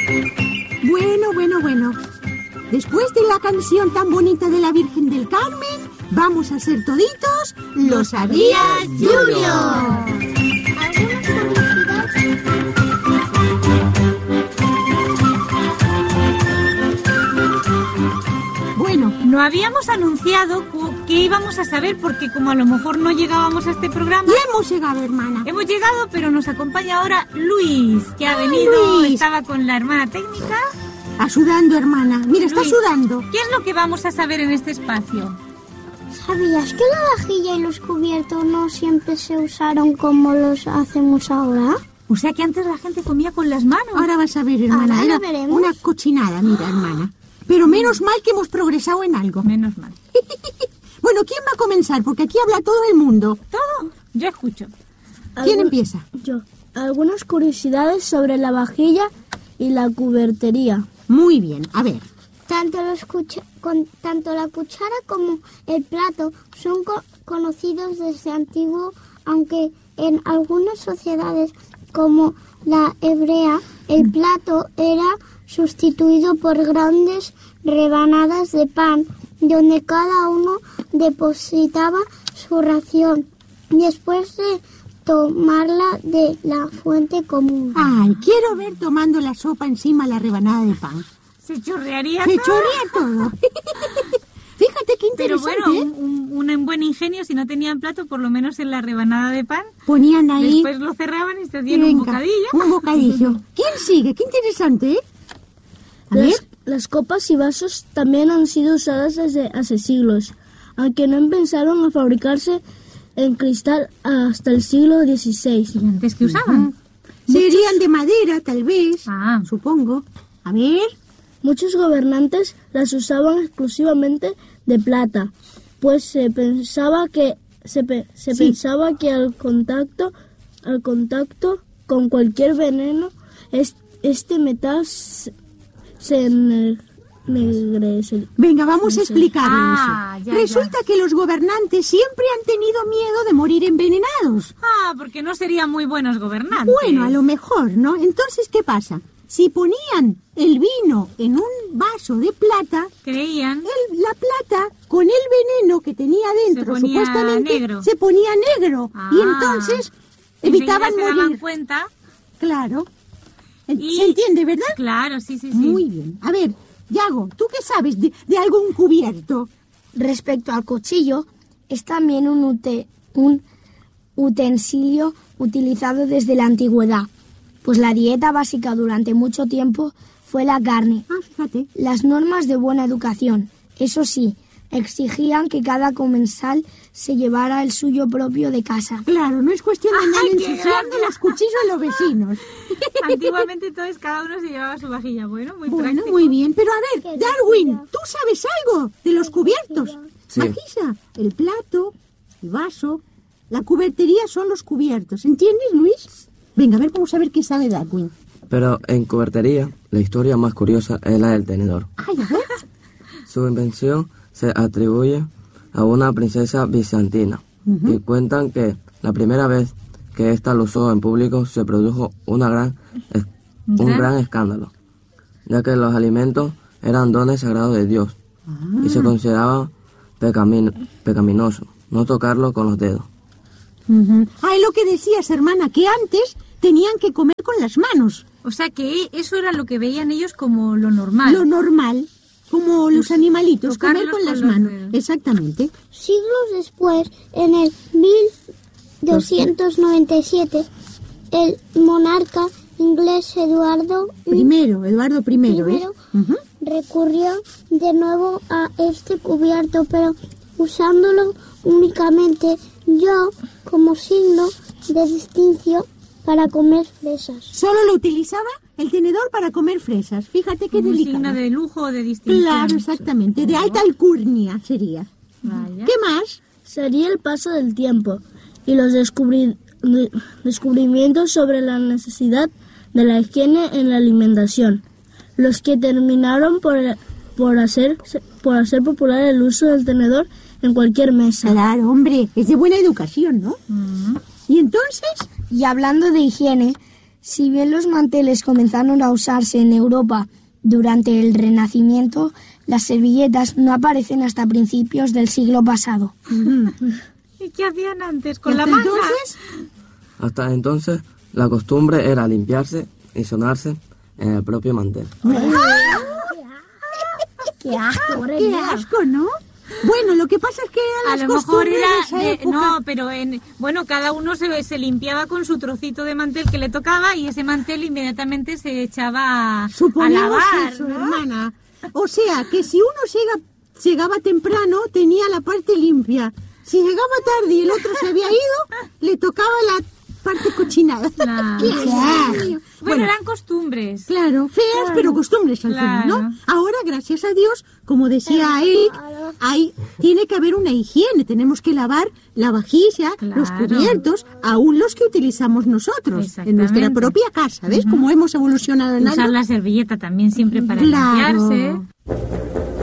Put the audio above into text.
Bueno. Después de la canción tan bonita de la Virgen del Carmen, vamos a ser toditos ¿Lo sabías, Junior? Bueno, no habíamos anunciado que íbamos a saber, porque como a lo mejor no llegábamos a este programa... Ya hemos llegado, hermana. Hemos llegado, pero nos acompaña ahora Luis, que ha venido, Luis. Estaba con la hermana técnica. Sudando, hermana. Mira, Luis, está sudando. ¿Qué es lo que vamos a saber en este espacio? ¿Sabías que la vajilla y los cubiertos no siempre se usaron como los hacemos ahora? O sea que antes la gente comía con las manos. Ahora vas a ver, hermana. Ahora Era lo veremos. una cochinada, mira, hermana. Pero menos mal que hemos progresado en algo. Menos mal. Bueno, ¿quién va a comenzar? Porque aquí habla todo el mundo. ¿Todo? Yo escucho. ¿Quién empieza? Yo. Algunas curiosidades sobre la vajilla y la cubertería. Muy bien, a ver. Tanto la cuchara como el plato son conocidos desde antiguo, aunque en algunas sociedades como la hebrea, el plato era sustituido por grandes rebanadas de pan, donde cada uno depositaba su ración después de tomarla de la fuente común. Ay, quiero ver tomando la sopa encima la rebanada de pan. Se chorrearía Se todo. chorrea todo. Fíjate qué Pero interesante. bueno, un buen ingenio, si no tenían plato, por lo menos en la rebanada de pan. Ponían ahí... Después lo cerraban y se hacían un Venga, bocadillo. Un bocadillo. ¿Quién sigue? Qué interesante, ¿eh? A ver. Las copas y vasos también han sido usadas desde hace siglos, aunque no empezaron a fabricarse en cristal hasta el siglo XVI. ¿Y antes qué usaban? Serían de madera, tal vez. Ah. Supongo. A ver. Muchos gobernantes las usaban exclusivamente de plata, pues se pensaba que al contacto con cualquier veneno este metal se ennegrece. Venga, vamos a explicarlo eso. Ya. Resulta que los gobernantes siempre han tenido miedo de morir envenenados. Porque no serían muy buenos gobernantes. Bueno, a lo mejor, ¿no? Entonces, ¿qué pasa? Si ponían el vino en un vaso de plata, Creían. la plata con el veneno que tenía dentro, Se ponía supuestamente, negro. se ponía negro. Y entonces evitaban Enseguida se daban morir. cuenta. Claro. Y- ¿Se entiende, verdad? Claro, sí. Muy bien. A ver, Yago, ¿tú qué sabes de algún cubierto? Respecto al cuchillo, es también un utensilio utilizado desde la antigüedad, pues la dieta básica durante mucho tiempo fue la carne. Fíjate. Las normas de buena educación, eso sí, exigían que cada comensal se llevara el suyo propio de casa. Claro, no es cuestión de andar ¡Ay, qué ensuciando gracia! los cuchillos a los vecinos. Antiguamente entonces cada uno se llevaba su vajilla. Bueno, muy Bueno, práctico. muy bien. Pero a ver, Darwin, ¿tú sabes algo de los cubiertos? Sí. Maquisa, el plato, el vaso, la cubertería son los cubiertos. ¿Entiendes, Luis? Venga, a ver, vamos a ver qué sabe Darwin. Pero en cubertería, la historia más curiosa es la del tenedor. Ay, a ver. Su invención se atribuye a una princesa bizantina y cuentan que la primera vez que ésta lo usó en público se produjo un gran escándalo, ya que los alimentos eran dones sagrados de Dios y se consideraba pecaminoso no tocarlo con los dedos. Ay, lo que decías, hermana, que antes tenían que comer con las manos. O sea que eso era lo que veían ellos como lo normal. Lo normal, como los animalitos, comer tocarlos con las con los manos. dedos. Exactamente. Siglos después, en el 1297, el monarca inglés Eduardo Eduardo I, recurrió de nuevo a este cubierto, pero usándolo únicamente como signo de distinción para comer fresas. Solo lo utilizaba el tenedor para comer fresas. Fíjate qué Un delicado. signo de lujo o de distinción. Claro, exactamente. De alta alcurnia sería. Vaya. ¿Qué más? Sería el paso del tiempo y los descubrimientos sobre la necesidad de la higiene en la alimentación, los que terminaron por hacer popular el uso del tenedor en cualquier mesa. Claro, hombre, es de buena educación, ¿no? Y entonces, Y hablando de higiene, Si bien los manteles comenzaron a usarse en Europa durante el Renacimiento, las servilletas no aparecen hasta principios del siglo pasado. ¿Y qué hacían antes con la manga? Hasta entonces, la costumbre era limpiarse y sonarse en el propio mantel. ¡Qué asco! ¡Qué asco!, ¿no? Bueno, lo que pasa es que eran las costumbres de esa época. No, pero cada uno se limpiaba con su trocito de mantel que le tocaba y ese mantel inmediatamente se echaba a lavar, eso, ¿no? hermana. O sea, que si uno llegaba temprano, tenía la parte limpia. Si llegaba tarde y el otro se había ido, le tocaba la parte cochinada. Claro. Bueno, eran costumbres. Claro, feas, pero costumbres al final, ¿no? Ahora, gracias a Dios, como decía Eric, tiene que haber una higiene. Tenemos que lavar la vajilla, los cubiertos, aún los que utilizamos nosotros en nuestra propia casa. ¿Ves cómo hemos evolucionado en algo? Usar la servilleta también siempre para limpiarse.